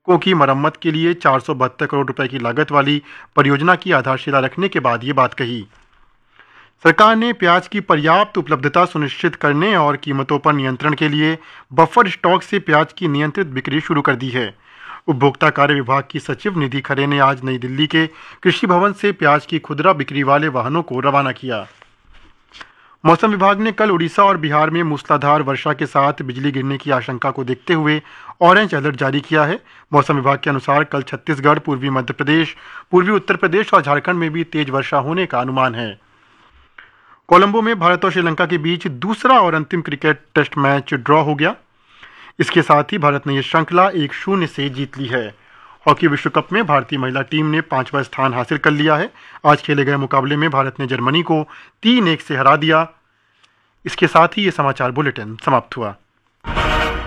सड़कों की मरम्मत के लिए 472 करोड़ रुपए की लागत वाली परियोजना की आधारशिला रखने के बाद ये बात कही। सरकार ने प्याज की पर्याप्त उपलब्धता सुनिश्चित करने और कीमतों पर नियंत्रण के लिए बफर स्टॉक से प्याज की नियंत्रित बिक्री शुरू कर दी है। उपभोक्ता कार्य विभाग की सचिव निधि खरे ने आज नई दिल्ली के कृषि भवन से प्याज की खुदरा बिक्री वाले वाहनों को रवाना किया। मौसम विभाग ने कल उड़ीसा और बिहार में मूसलाधार वर्षा के साथ बिजली गिरने की आशंका को देखते हुए ऑरेंज अलर्ट जारी किया है। मौसम विभाग के अनुसार कल छत्तीसगढ़, पूर्वी मध्य प्रदेश, पूर्वी उत्तर प्रदेश और झारखंड में भी तेज वर्षा होने का अनुमान है। कोलंबो में भारत और श्रीलंका के बीच दूसरा और अंतिम क्रिकेट टेस्ट मैच ड्रॉ हो गया। इसके साथ ही भारत ने यह श्रृंखला 1-0 से जीत ली है। हॉकी विश्व कप में भारतीय महिला टीम ने 5वां स्थान हासिल कर लिया है। आज खेले गए मुकाबले में भारत ने जर्मनी को 3-1 से हरा दिया। इसके साथ ही ये समाचार बुलेटिन समाप्त हुआ।